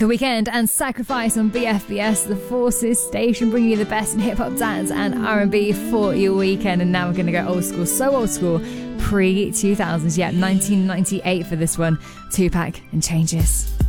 The Weeknd and Sacrifice on BFBS, the Forces station, bringing you the best in hip-hop, dance and R&B for your weekend. And now we're going to go old school, so old school, pre-2000s. Yeah, 1998 for this one. Tupac and Changes.